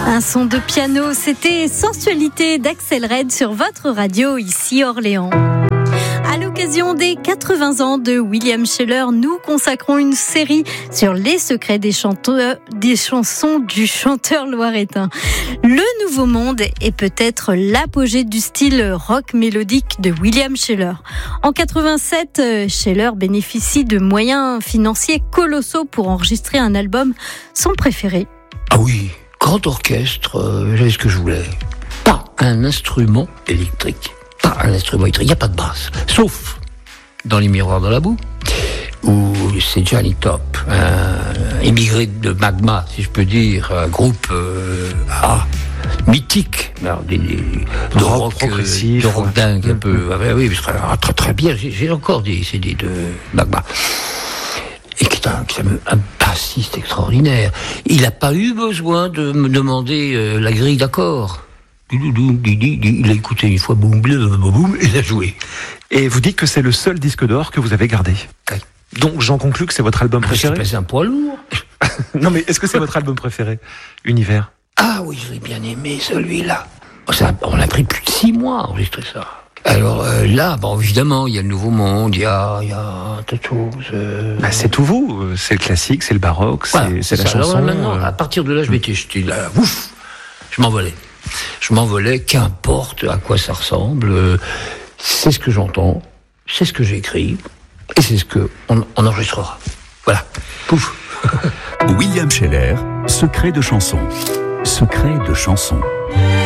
Un son de piano, c'était Sensualité d'Axel Red sur votre radio, ici Orléans. À l'occasion des 80 ans de William Sheller, nous consacrons une série sur les secrets des chansons du chanteur loiretain. Le Nouveau Monde est peut-être l'apogée du style rock mélodique de William Sheller. En 87, Sheller bénéficie de moyens financiers colossaux pour enregistrer un album, son préféré. Ah oui, grand orchestre, j'avais ce que je voulais. Pas un instrument électrique. Il n'y a pas de basse. Sauf dans Les Miroirs dans la boue, où c'est Johnny Top, un émigré de Magma, si je peux dire, un groupe mythique, de rock progressif, de rock dingue un peu. Oui, très très bien. J'ai encore des CD de Magma. Et qui est un bassiste extraordinaire. Il n'a pas eu besoin de me demander la grille d'accords. Il a écouté une fois, boum, boum, il a joué. Et vous dites que c'est le seul disque d'or que vous avez gardé. Oui. Donc j'en conclus que c'est votre album préféré. C'est un poids lourd. Non mais est-ce que c'est votre album préféré, Univers? Ah oui, je l'ai bien aimé celui-là. On a pris plus de 6 mois à enregistrer ça. Alors là, évidemment, il y a le Nouveau Monde, il y a tas de choses. C'est tout vous, c'est le classique, c'est le baroque, voilà, c'est la ça. chanson. Alors maintenant, à partir de là, j'étais là, ouf, je m'envolais, qu'importe à quoi ça ressemble, c'est ce que j'entends, c'est ce que j'écris, et c'est ce qu'on enregistrera. Voilà, pouf. William Sheller, secret de chanson. Secret de chanson.